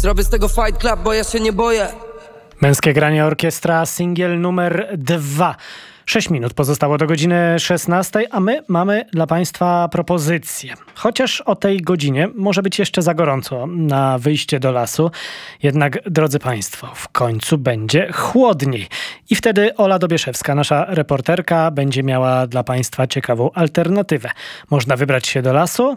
Zrobię z tego fight club, bo ja się nie boję. Męskie granie orkiestra, singiel numer 2. 6 minut pozostało do godziny 16, a my mamy dla Państwa propozycję. Chociaż o tej godzinie może być jeszcze za gorąco na wyjście do lasu, jednak, drodzy Państwo, w końcu będzie chłodniej. I wtedy Ola Dobieszewska, nasza reporterka, będzie miała dla Państwa ciekawą alternatywę. Można wybrać się do lasu,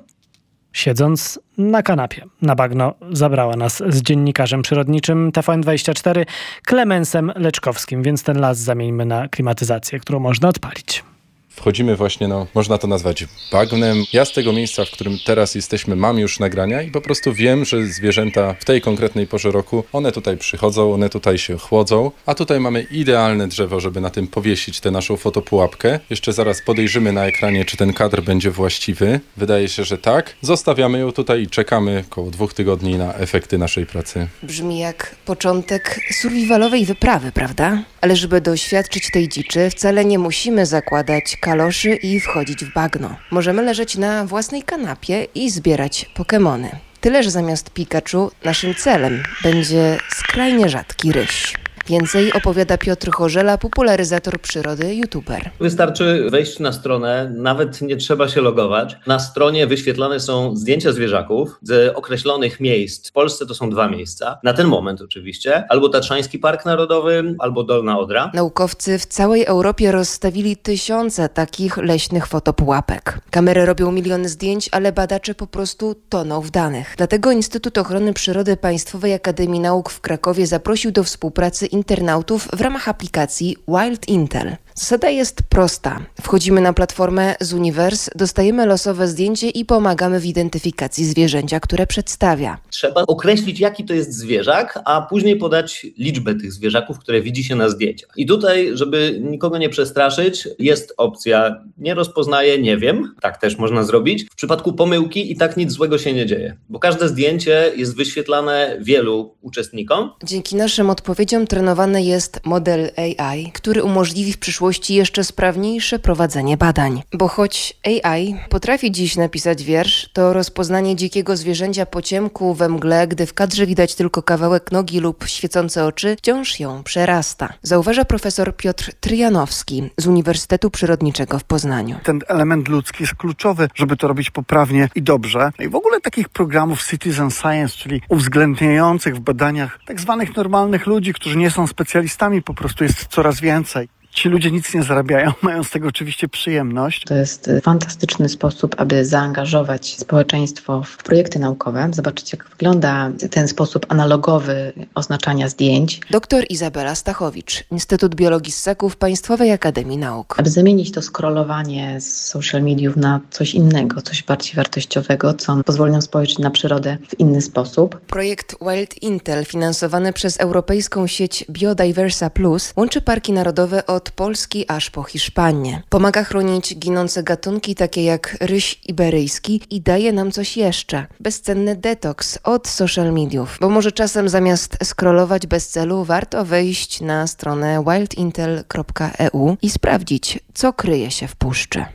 siedząc na kanapie. Na bagno zabrała nas z dziennikarzem przyrodniczym TVN24 Klemensem Leczkowskim, więc ten las zamieńmy na klimatyzację, którą można odpalić. Wchodzimy właśnie, można to nazwać bagnem. Ja z tego miejsca, w którym teraz jesteśmy, mam już nagrania i po prostu wiem, że zwierzęta w tej konkretnej porze roku, one tutaj przychodzą, one tutaj się chłodzą, a tutaj mamy idealne drzewo, żeby na tym powiesić tę naszą fotopułapkę. Jeszcze zaraz podejrzymy na ekranie, czy ten kadr będzie właściwy. Wydaje się, że tak. Zostawiamy ją tutaj i czekamy około 2 tygodni na efekty naszej pracy. Brzmi jak początek survivalowej wyprawy, prawda? Ale żeby doświadczyć tej dziczy, wcale nie musimy zakładać kaloszy i wchodzić w bagno. Możemy leżeć na własnej kanapie i zbierać Pokemony. Tyle, że zamiast Pikachu naszym celem będzie skrajnie rzadki ryś. Więcej opowiada Piotr Chorzela, popularyzator przyrody, youtuber. Wystarczy wejść na stronę, nawet nie trzeba się logować. Na stronie wyświetlane są zdjęcia zwierzaków z określonych miejsc. W Polsce to są 2 miejsca, na ten moment oczywiście. Albo Tatrzański Park Narodowy, albo Dolna Odra. Naukowcy w całej Europie rozstawili tysiące takich leśnych fotopułapek. Kamery robią miliony zdjęć, ale badacze po prostu toną w danych. Dlatego Instytut Ochrony Przyrody Państwowej Akademii Nauk w Krakowie zaprosił do współpracy internautów w ramach aplikacji Wild Intel. Zasada jest prosta. Wchodzimy na platformę Zooniverse, dostajemy losowe zdjęcie i pomagamy w identyfikacji zwierzęcia, które przedstawia. Trzeba określić, jaki to jest zwierzak, a później podać liczbę tych zwierzaków, które widzi się na zdjęciach. I tutaj, żeby nikogo nie przestraszyć, jest opcja nie rozpoznaję, nie wiem. Tak też można zrobić. W przypadku pomyłki i tak nic złego się nie dzieje, bo każde zdjęcie jest wyświetlane wielu uczestnikom. Dzięki naszym odpowiedziom trenowany jest model AI, który umożliwi w przyszłości jeszcze sprawniejsze prowadzenie badań. Bo choć AI potrafi dziś napisać wiersz, to rozpoznanie dzikiego zwierzęcia po ciemku we mgle, gdy w kadrze widać tylko kawałek nogi lub świecące oczy, wciąż ją przerasta. Zauważa profesor Piotr Tryjanowski z Uniwersytetu Przyrodniczego w Poznaniu. Ten element ludzki jest kluczowy, żeby to robić poprawnie i dobrze. I w ogóle takich programów citizen science, czyli uwzględniających w badaniach tak zwanych normalnych ludzi, którzy nie są specjalistami, po prostu jest coraz więcej. Ci ludzie nic nie zarabiają, mają z tego oczywiście przyjemność. To jest fantastyczny sposób, aby zaangażować społeczeństwo w projekty naukowe. Zobaczyć, jak wygląda ten sposób analogowy oznaczania zdjęć. Doktor Izabela Stachowicz, Instytut Biologii Ssaków Państwowej Akademii Nauk. Aby zamienić to scrollowanie z social mediów na coś innego, coś bardziej wartościowego, co pozwoli nam spojrzeć na przyrodę w inny sposób. Projekt Wild Intel, finansowany przez europejską sieć Biodiversa Plus, łączy parki narodowe od Polski aż po Hiszpanię. Pomaga chronić ginące gatunki takie jak ryś iberyjski i daje nam coś jeszcze. Bezcenny detoks od social mediów. Bo może czasem zamiast scrollować bez celu, warto wejść na stronę wildintel.eu i sprawdzić, co kryje się w puszczy.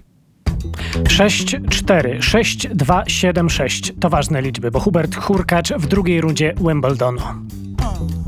6-4, 6-2-7-6 to ważne liczby, bo Hubert Hurkacz w drugiej rundzie Wimbledonu.